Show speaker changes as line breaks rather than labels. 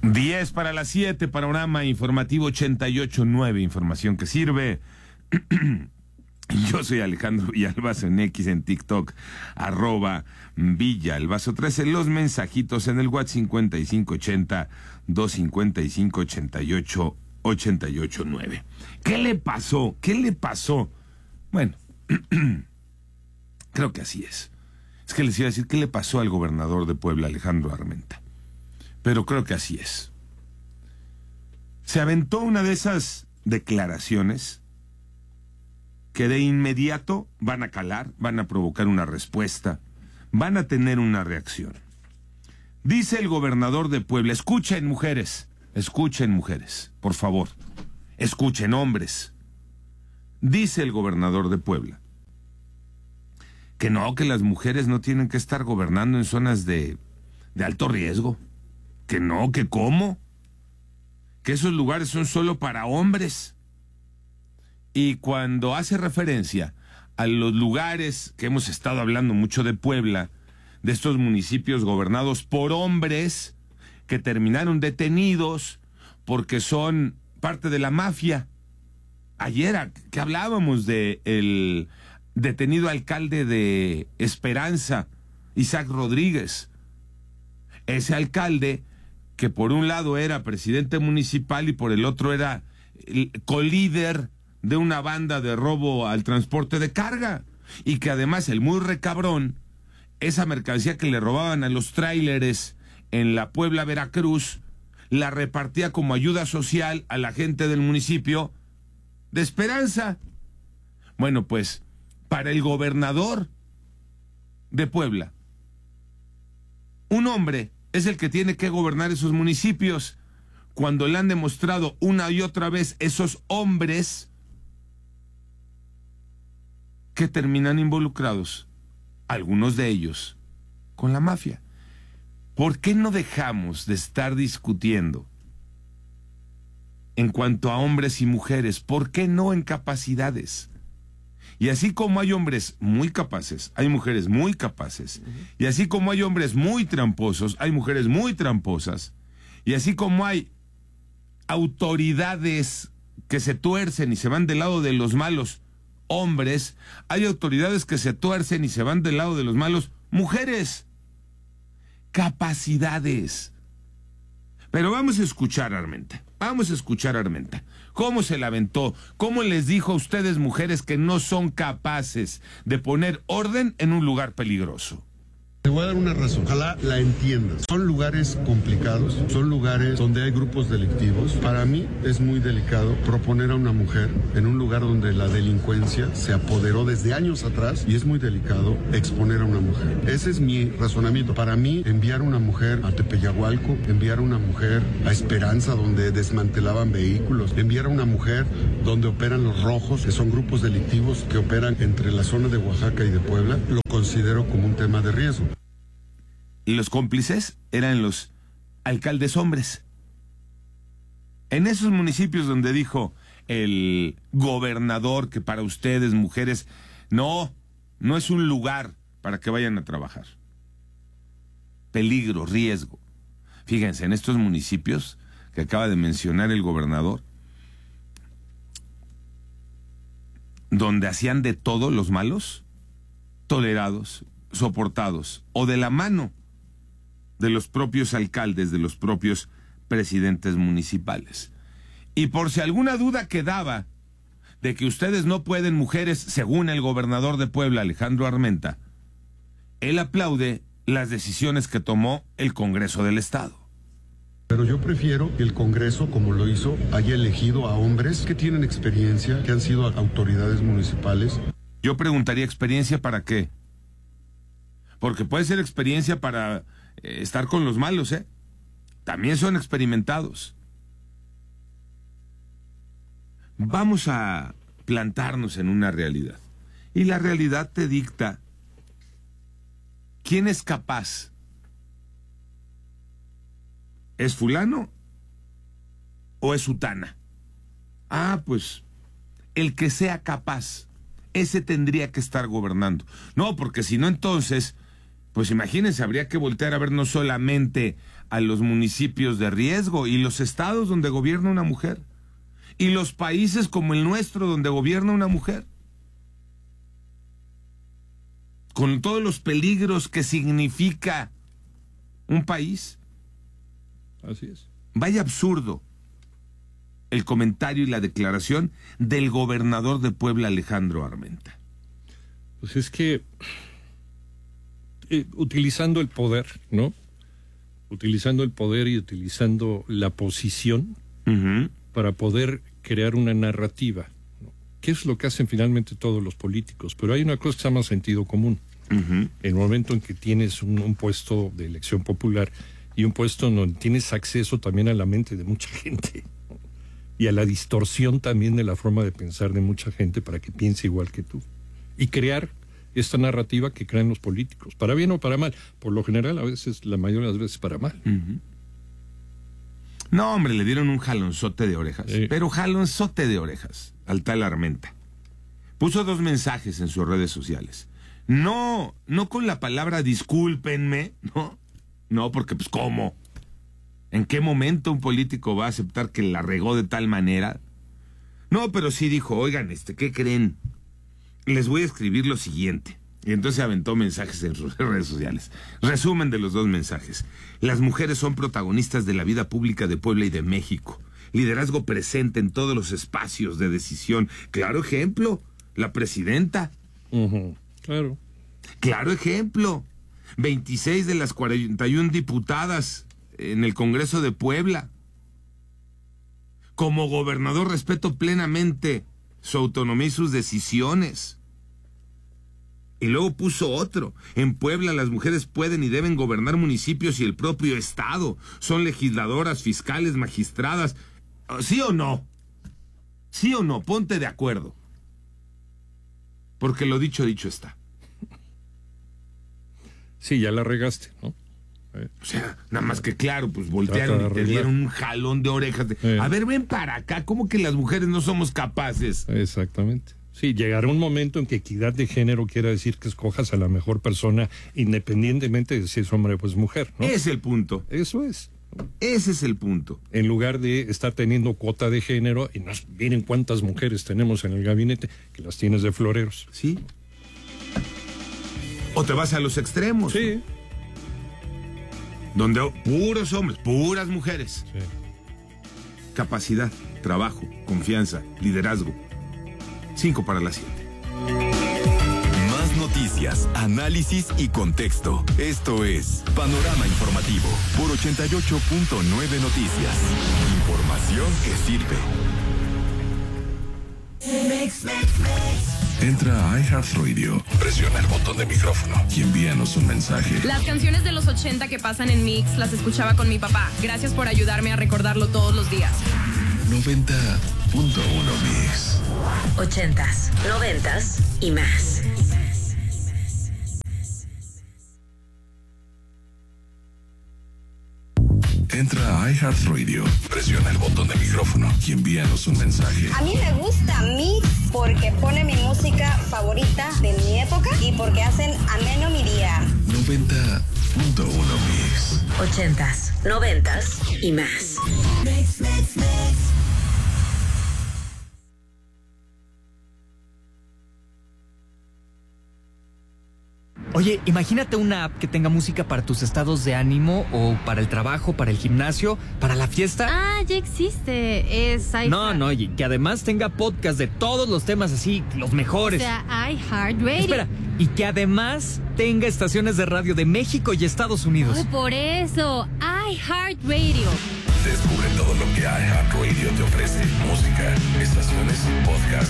10 para las 7, panorama informativo 88.9, información que sirve. Yo soy Alejandro Villalbazo en X, en TikTok, @Villalbazo13, los mensajitos en el WhatsApp 5580-255-88-889. ¿Qué le pasó? ¿Qué le pasó? Bueno, creo que así es. Es que les iba a decir qué le pasó al gobernador de Puebla, Alejandro Armenta. Pero creo que así es. Se aventó una de esas declaraciones que de inmediato van a calar, van a provocar una respuesta, van a tener una reacción. Dice el gobernador de Puebla, escuchen mujeres, por favor, escuchen hombres. Dice el gobernador de Puebla que no, que las mujeres no tienen que estar gobernando en zonas de alto riesgo. Que no, que cómo, que esos lugares son solo para hombres. Y cuando hace referencia a los lugares que hemos estado hablando mucho de Puebla, de estos municipios gobernados por hombres que terminaron detenidos porque son parte de la mafia. Ayer que hablábamos de el detenido alcalde de Esperanza, Isaac Rodríguez. Ese alcalde que por un lado era presidente municipal y por el otro era el colíder de una banda de robo al transporte de carga, y que además el muy recabrón, esa mercancía que le robaban a los tráileres en la Puebla, Veracruz, la repartía como ayuda social a la gente del municipio de Esperanza. Bueno, pues, para el gobernador de Puebla, un hombre es el que tiene que gobernar esos municipios, cuando le han demostrado una y otra vez esos hombres que terminan involucrados, algunos de ellos, con la mafia. ¿Por qué no dejamos de estar discutiendo en cuanto a hombres y mujeres? ¿Por qué no en capacidades? Y así como hay hombres muy capaces, hay mujeres muy capaces. Y así como hay hombres muy tramposos, hay mujeres muy tramposas. Y así como hay autoridades que se tuercen y se van del lado de los malos hombres, hay autoridades que se tuercen y se van del lado de los malos mujeres. Capacidades. Pero vamos a escuchar a Armenta. ¿Cómo se la aventó? ¿Cómo les dijo a ustedes, mujeres, que no son capaces de poner orden en un lugar peligroso?
Te voy a dar una razón, ojalá la entiendas. Son lugares complicados, son lugares donde hay grupos delictivos. Para mí es muy delicado proponer a una mujer en un lugar donde la delincuencia se apoderó desde años atrás, y es muy delicado exponer a una mujer. Ese es mi razonamiento. Para mí, enviar a una mujer a Tepeyagualco, enviar a una mujer a Esperanza, donde desmantelaban vehículos, enviar a una mujer donde operan los rojos, que son grupos delictivos que operan entre la zona de Oaxaca y de Puebla, lo considero como un tema de riesgo.
Y los cómplices eran los alcaldes hombres. En esos municipios donde dijo el gobernador que para ustedes, mujeres, no es un lugar para que vayan a trabajar. Peligro, riesgo. Fíjense, en estos municipios que acaba de mencionar el gobernador, donde hacían de todo los malos, tolerados, soportados, o de la mano de los propios alcaldes, de los propios presidentes municipales. Y por si alguna duda quedaba de que ustedes no pueden, mujeres, según el gobernador de Puebla, Alejandro Armenta, él aplaude las decisiones que tomó el Congreso del Estado.
Pero yo prefiero que el Congreso, como lo hizo, haya elegido a hombres que tienen experiencia, que han sido autoridades municipales.
Yo preguntaría, ¿experiencia para qué? Porque puede ser experiencia para estar con los malos, ¿eh? También son experimentados. Vamos a plantarnos en una realidad. Y la realidad te dicta quién es capaz. ¿Es fulano o es sutana? Ah, pues el que sea capaz, ese tendría que estar gobernando. No, porque si no, entonces, pues imagínense, habría que voltear a ver no solamente a los municipios de riesgo y los estados donde gobierna una mujer y los países como el nuestro donde gobierna una mujer, con todos los peligros que significa un país.
Así es.
Vaya absurdo el comentario y la declaración del gobernador de Puebla, Alejandro Armenta.
Pues es que utilizando el poder, ¿no? Utilizando el poder y utilizando la posición para poder crear una narrativa, ¿no? Que es lo que hacen finalmente todos los políticos. Pero hay una cosa que se llama sentido común. En el momento en que tienes un puesto de elección popular y un puesto donde tienes acceso también a la mente de mucha gente, ¿no? Y a la distorsión también de la forma de pensar de mucha gente para que piense igual que tú. Y crear esta narrativa que crean los políticos, para bien o para mal. Por lo general, a veces, la mayoría de las veces, para mal.
No, hombre, le dieron un jalonzote de orejas.
Sí.
Pero jalonzote de orejas al tal Armenta. Puso 2 mensajes en sus redes sociales. No con la palabra discúlpenme, ¿no? No, porque pues ¿cómo? ¿En qué momento un político va a aceptar que la regó de tal manera? No, pero sí dijo, oigan, ¿qué creen? Les voy a escribir lo siguiente. Y entonces aventó mensajes en sus redes sociales. Resumen de los 2 mensajes. Las mujeres son protagonistas de la vida pública de Puebla y de México. Liderazgo presente en todos los espacios de decisión. Claro ejemplo, la presidenta.
Claro.
Claro ejemplo, 26 de las 41 diputadas en el Congreso de Puebla. Como gobernador respeto plenamente su autonomía y sus decisiones. Y luego puso otro. En Puebla las mujeres pueden y deben gobernar municipios y el propio estado. Son legisladoras, fiscales, magistradas. ¿Sí o no? ¿Sí o no? Ponte de acuerdo. Porque lo dicho está.
Sí, ya la regaste, ¿no?
O sea, nada más que claro, pues voltearon y te dieron un jalón de orejas. A ver, ven para acá, ¿cómo que las mujeres no somos capaces?
Exactamente. Sí, llegará un momento en que equidad de género quiera decir que escojas a la mejor persona independientemente de si es hombre o es mujer, ¿no?
Es el punto.
Eso es.
Ese es el punto.
En lugar de estar teniendo cuota de género, y miren cuántas mujeres tenemos en el gabinete, que las tienes de floreros.
Sí. O te vas a los extremos.
Sí.
¿No? Donde puros hombres, puras mujeres.
Sí.
Capacidad, trabajo, confianza, liderazgo. 5 para las 7.
Más noticias, análisis y contexto. Esto es Panorama Informativo por 88.9 Noticias. Información que sirve.
Entra a iHeartRadio, presiona el botón de micrófono y envíanos un mensaje.
Las canciones de los 80 que pasan en Mix las escuchaba con mi papá. Gracias por ayudarme a recordarlo todos los días.
90.1 Mix.
80s, 90s y más.
Entra a iHeartRadio, presiona el botón de micrófono y envíanos un mensaje.
A mí me gusta Mix porque pone mi música favorita de mi época y porque hacen ameno mi día.
90.1 Mix.
80s, 90s y más.
Mix.
Oye, imagínate una app que tenga música para tus estados de ánimo o para el trabajo, para el gimnasio, para la fiesta.
Ah, ya existe. Es iHeart.
No, y que además tenga podcast de todos los temas así, los mejores.
O sea, iHeartRadio.
Espera, y que además tenga estaciones de radio de México y Estados Unidos.
Oh, por eso, iHeartRadio.
Descubre todo lo que iHeartRadio te ofrece. Música, estaciones, podcast,